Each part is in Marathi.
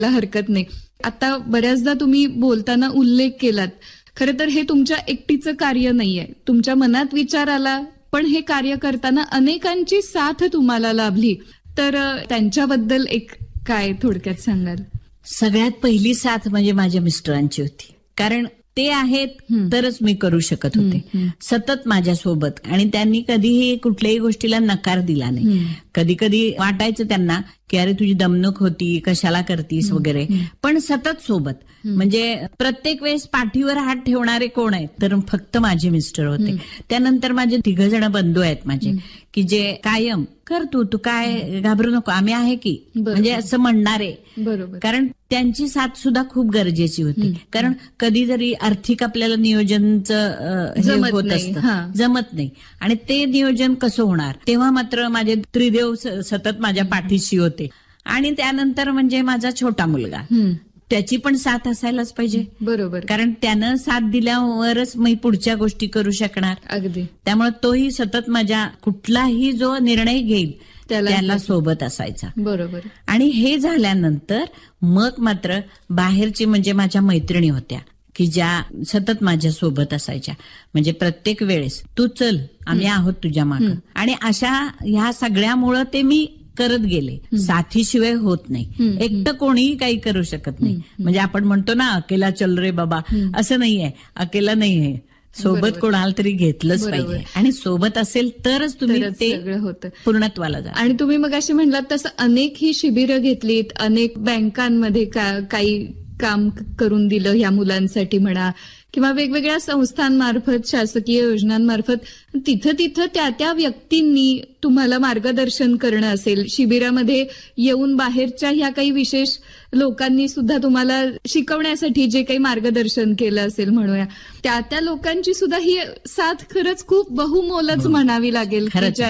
हरकत नाही. आता बऱ्याचदा तुम्ही बोलताना उल्लेख केलात, खरं तर हे तुमच्या एकटीचं कार्य नाहीये. तुमच्या मनात विचार आला, पण हे कार्य करताना अनेकांची साथ तुम्हाला लाभली. तर त्यांच्याबद्दल एक काय थोडक्यात सांगाल? सगळ्यात पहिली साथ म्हणजे माझ्या मिस्टरांची होती. कारण ते आहेत तरच मी करू शकत होते, सतत माझ्यासोबत. आणि त्यांनी कधीही कुठल्याही गोष्टीला नकार दिला नाही. कधी कधी वाटायचं त्यांना की अरे तुझी दमणूक होती, कशाला करतीस वगैरे, पण सतत सोबत. म्हणजे प्रत्येक वेळेस पाठीवर हात ठेवणारे कोण आहेत तर फक्त माझे मिस्टर होते. त्यानंतर माझे 3 जण बंधू आहेत माझे, की जे कायम कर तू काय घाबरू नको, आम्ही आहे की, म्हणजे असं म्हणणारे. बरोबर. कारण त्यांची साथ सुद्धा खूप गरजेची होती. कारण कधी जरी आर्थिक आपल्याला नियोजनचं हे होत असतं, जमत नाही, आणि ते नियोजन कसं होणार, तेव्हा मात्र माझे त्रिदेव सतत माझ्या पाठीशी होते. आणि त्यानंतर म्हणजे माझा छोटा मुलगा, त्याची पण साथ असायलाच पाहिजे. बरोबर. कारण त्यानं साथ दिल्यावरच मी पुढच्या गोष्टी करू शकणार. अगदी. त्यामुळे तोही सतत माझ्या कुठलाही जो निर्णय घेईल त्याला सोबत असायचा. बरोबर. आणि हे झाल्यानंतर मग मात्र बाहेरची म्हणजे माझ्या मैत्रिणी होत्या की ज्या सतत माझ्या सोबत असायच्या. म्हणजे प्रत्येक वेळेस तू चल, आम्ही आहोत तुझ्या मागं. आणि अशा ह्या सगळ्यामुळं ते मी करत गेले. साथीशिवाय होत नाही. एकटं कोणीही काही करू शकत नाही. म्हणजे आपण म्हणतो ना अकेला चल रे बाबा, असं नाहीये. अकेला नाहीये, सोबत कोणाला तरी घेतलंच पाहिजे. आणि सोबत असेल तरच तुम्ही ते पूर्णत्वाला जा. आणि तुम्ही मग असे म्हणलात तसं अनेक ही शिबिरं घेतलीत, अनेक बँकांमध्ये काही काम करून दिलं ह्या मुलांसाठी म्हणा, किंवा वेगवेगळ्या संस्थांमार्फत, शासकीय योजनांमार्फत तिथं त्या व्यक्तींनी तुम्हाला मार्गदर्शन करणं असेल. शिबिरामध्ये येऊन बाहेरच्या ह्या काही विशेष लोकांनी सुद्धा तुम्हाला शिकवण्यासाठी जे काही मार्गदर्शन केलं असेल म्हणूया, त्या लोकांची सुद्धा ही साथ खरंच खूप बहुमोलच म्हणावी लागेल.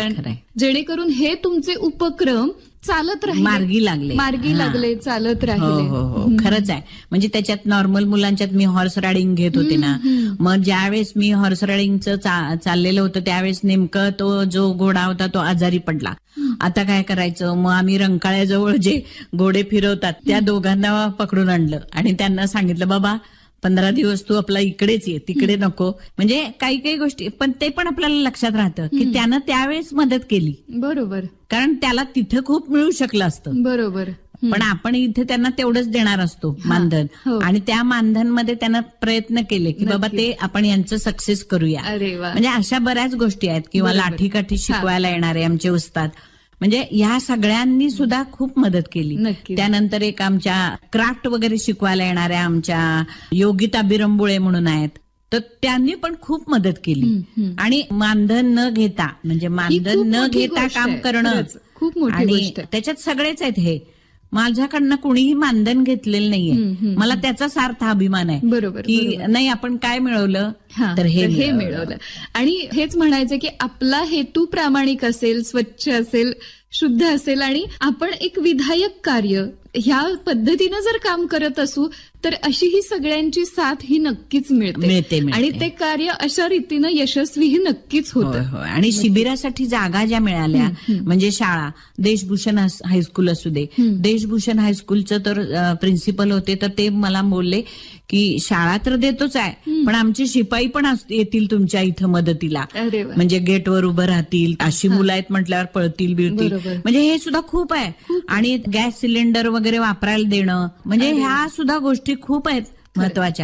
जेणेकरून हे तुमचे उपक्रम चालत राहिले, मार्गी लागले, चालत राहिले. हो, खरंच आहे. म्हणजे त्याच्यात नॉर्मल मुलांच्यात मी हॉर्स रायडिंग घेत होते ना, मग ज्यावेळेस मी हॉर्स रायडिंगचं चाललेलं होतं त्यावेळेस नेमकं तो जो घोडा होता तो आजारी पडला. आता काय करायचं, मग आम्ही रंकाळ्याजवळ जे घोडे फिरवतात त्या दोघांना पकडून आणलं आणि त्यांना सांगितलं बाबा 15 दिवस तू आपला इकडेच ये, तिकडे नको. म्हणजे काही गोष्टी, पण ते पण आपल्याला लक्षात राहतं की त्यानं त्यावेळेस मदत केली. बरोबर. कारण त्याला तिथं खूप मिळू शकलं असतं. बरोबर. पण आपण इथे त्यांना तेवढंच देणार असतो मानधन, आणि त्या मानधनमध्ये त्यांना प्रयत्न केले की बाबा ते आपण यांचं सक्सेस करूया. म्हणजे अशा बऱ्याच गोष्टी आहेत. किंवा लाठीकाठी शिकवायला येणारे आमचे उस्ताद, म्हणजे ह्या सगळ्यांनी सुद्धा खूप मदत केली. त्यानंतर एक आमच्या क्राफ्ट वगैरे शिकवायला येणाऱ्या आमच्या योगिता बिरंबुळे म्हणून आहेत, तर त्यांनी पण खूप मदत केली. आणि मानधन न घेता, म्हणजे मानधन न घेता काम करणं खूप मोठी आणि गोष्ट आहे. त्याच्यात सगळेच आहेत. हे माझ्याकडनं कुणीही मानधन घेतलेलं नाहीये. मला त्याचा सार्थ अभिमान आहे. बरोबर. की नाही आपण काय मिळवलं तर हे मिळवलं. आणि हेच म्हणायचं की आपला हेतू प्रामाणिक असेल, स्वच्छ असेल, शुद्ध असेल, आणि आपण एक विधायक कार्य ह्या पद्धतीनं जर काम करत असू तर अशी ही सगळ्यांची साथ ही नक्कीच मिळते. आणि ते कार्य अशा रीतीनं यशस्वीही नक्कीच होतं. आणि शिबिरासाठी जागा ज्या मिळाल्या, म्हणजे शाळा, देशभूषण हायस्कूल असू दे, देशभूषण हायस्कूलचं तर प्रिन्सिपल होते, तर ते मला बोलले की शाळा तर देतोच आहे, पण आमचे शिपाई पण येतील तुमच्या इथं मदतीला. म्हणजे गेटवर उभं राहतील, अशी मुलं आहेत म्हटल्यावर पळतील बिळतील. म्हणजे हे सुद्धा खूप आहे. आणि गॅस सिलेंडर वगैरे वापरायला देणं, म्हणजे ह्या सुद्धा गोष्टी खूप आहेत महत्वाच्या.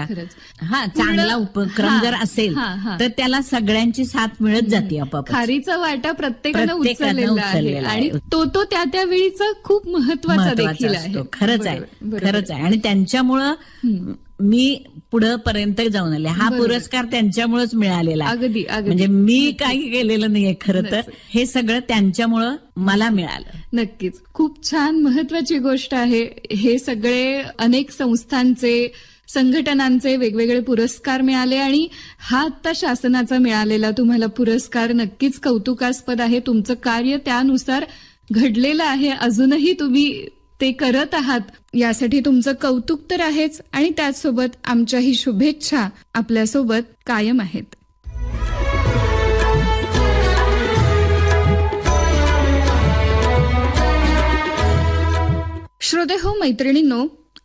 चांगला उपक्रम जर असेल तर त्याला सगळ्यांची साथ मिळत जाते आपोआप. खारीचा वाटा प्रत्येकानं उचललेला आहे, आणि तो त्या वेळीचा खूप महत्वाचा देखील आहे. खरंच आहे. आणि त्यांच्यामुळं मी पुढे पर्यंत जाऊन आले. हा पुरस्कार त्यांच्यामुळेच मिळालेला. अगदी. म्हणजे मी काही केलेलं नाहीये, खरं तर हे सगळं त्यांच्यामुळं मला मिळालं. नक्कीच. खूप छान, महत्वाची गोष्ट आहे. हे सगळे अनेक संस्थांचे, संघटनांचे वेगवेगळे पुरस्कार मिळाले, आणि हा आता शासनाचा मिळालेला तुम्हाला पुरस्कार नक्कीच कौतुकास्पद आहे. तुमचं कार्य त्यानुसार घडलेलं आहे. अजूनही तुम्ही ते करत आहात, यासाठी तुमचं कौतुक तर आहेच, आणि त्याचसोबत आमच्याही शुभेच्छा आपल्यासोबत कायम आहेत. श्रोतेहो, मैत्रिणींनो,